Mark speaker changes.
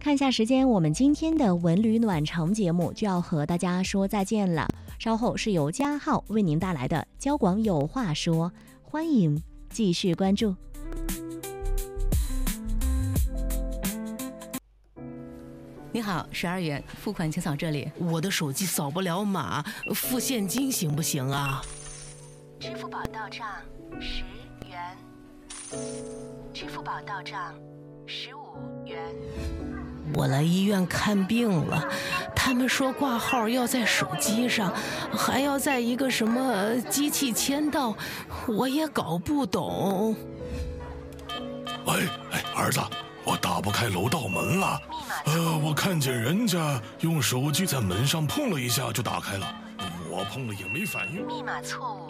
Speaker 1: 看一下时间，我们今天的文旅暖城节目就要和大家说再见了。稍后是由嘉浩为您带来的交广有话说，欢迎继续关注。
Speaker 2: 你好，12元付款请扫这里。
Speaker 3: 我的手机扫不了码，付现金行不行啊？
Speaker 4: 支付宝到账10元，支付宝到账15元。
Speaker 3: 我来医院看病了，他们说挂号要在手机上，还要在一个什么机器签到，我也搞不懂。
Speaker 5: 喂，儿子，我打不开楼道门了。我看见人家用手机在门上碰了一下就打开了，我碰了也没反应。
Speaker 4: 密码错误。